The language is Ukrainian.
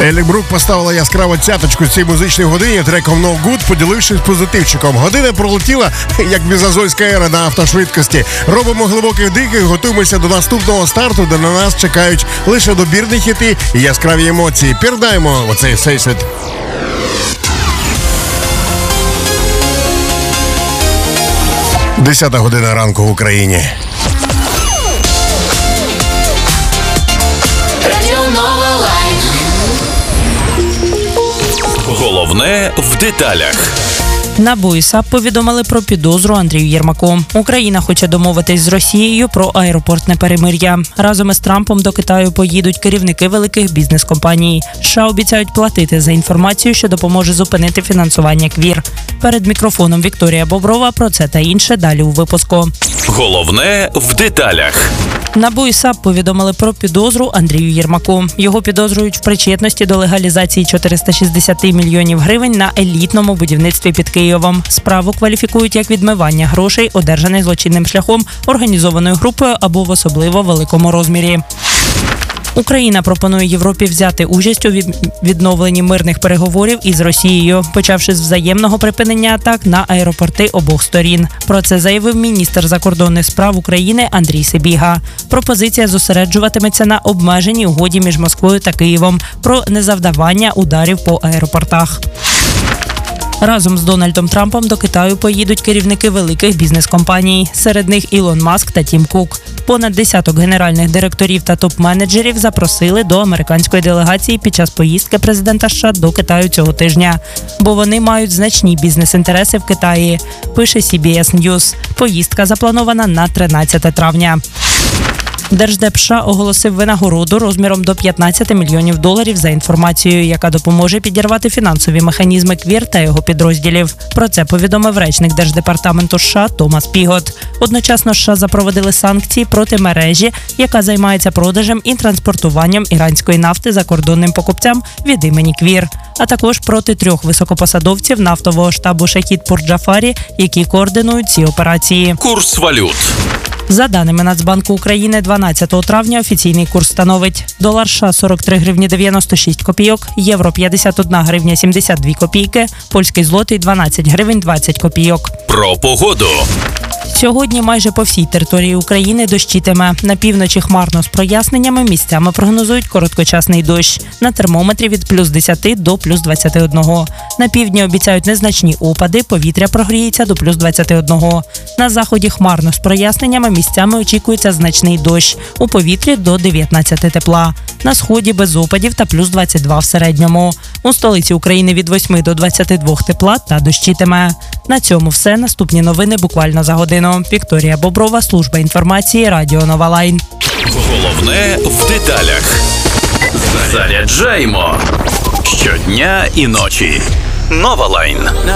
Еллі Брук поставила яскраву цяточку цій музичній годині треком No Good, поділившись позитивчиком. Година пролетіла, як мезозойська ера на автошвидкості. Робимо глибокий вдих і готуємося до наступного старту, де на нас чекають лише добірні хіти і яскраві емоції. Пірнаємо оцей всесвіт. 10 година ранку в Україні. Головне в деталях. НАБУ і САП повідомили про підозру Андрію Єрмаку. Україна хоче домовитись з Росією про аеропортне перемир'я. Разом із Трампом до Китаю поїдуть керівники великих бізнес-компаній. США обіцяють платити за інформацію, що допоможе зупинити фінансування КВІР. Перед мікрофоном Вікторія Боброва про це та інше далі у випуску. Головне в деталях. НАБУ і САП повідомили про підозру Андрію Єрмаку. Його підозрюють в причетності до легалізації 460 мільйонів гривень на елітному будівництві під Києвом. Справу кваліфікують як відмивання грошей, одержаних злочинним шляхом, організованою групою або в особливо великому розмірі. Україна пропонує Європі взяти участь у відновленні мирних переговорів із Росією, почавши з взаємного припинення атак на аеропорти обох сторін. Про це заявив міністр закордонних справ України Андрій Сибіга. Пропозиція зосереджуватиметься на обмеженій угоді між Москвою та Києвом про незавдавання ударів по аеропортах. Разом з Дональдом Трампом до Китаю поїдуть керівники великих бізнес-компаній. Серед них Ілон Маск та Тім Кук. Понад десяток генеральних директорів та топ-менеджерів запросили до американської делегації під час поїздки президента США до Китаю цього тижня. Бо вони мають значні бізнес-інтереси в Китаї, пише CBS News. Поїздка запланована на 13 травня. Держдеп США оголосив винагороду розміром до $15 мільйонів за інформацією, яка допоможе підірвати фінансові механізми КВІР та його підрозділів. Про це повідомив речник Держдепартаменту США Томас Пігот. Одночасно США запровадили санкції проти мережі, яка займається продажем і транспортуванням іранської нафти закордонним покупцям від імені КВІР, а також проти 3 високопосадовців нафтового штабу Шахід Пурджафарі, які координують ці операції. Курс валют. За даними Нацбанку України, 12 травня офіційний курс становить: долар США 43 гривні 96 копійок, євро 51 гривня 72 копійки, польський злотий 12 гривень 20 копійок. Про погоду. Сьогодні майже по всій території України дощитиме. На півночі хмарно з проясненнями, місцями прогнозують короткочасний дощ. На термометрі від плюс 10 до плюс 21. На півдні обіцяють незначні опади, повітря прогріється до плюс 21. На заході хмарно з проясненнями, місцями очікується значний дощ. У повітрі до 19 тепла. На сході без опадів та плюс 22 в середньому. У столиці України від 8 до 22 тепла та дощитиме. На цьому все. Наступні новини буквально за годину. Вікторія Боброва, служба інформації, Радіо Нова Лайн. Головне в деталях. Заряджаємо щодня і ночі. Нова Лайн.